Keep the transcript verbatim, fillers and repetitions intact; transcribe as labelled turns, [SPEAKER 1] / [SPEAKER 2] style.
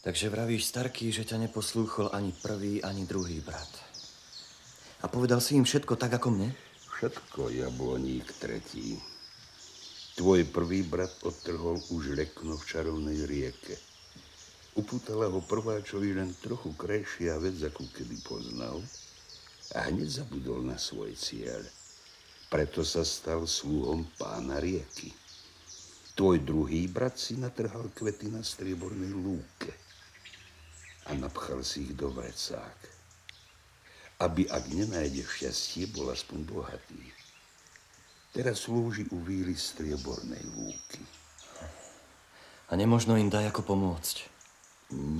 [SPEAKER 1] Takže vravíš, Starký, že ťa neposlúchol ani prvý, ani druhý brat. A povedal si im všetko tak, ako mne?
[SPEAKER 2] Všetko, Jabloník tretí. Tvoj prvý brat odtrhol už lekno v čarovnej rieke. Upútala ho prváčovi len trochu krajšia vec, akú kedy poznal, a hneď zabudol na svoj cieľ. Preto sa stal sluhom pána rieky. Tvoj druhý brat si natrhal kvety na striebornej lúke a napchal si ich do vrecák, aby, ak nenájde šťastie, bol aspoň bohatý. Teraz slúži u víly striebornej lúky.
[SPEAKER 1] A nemožno im daj ako pomôcť?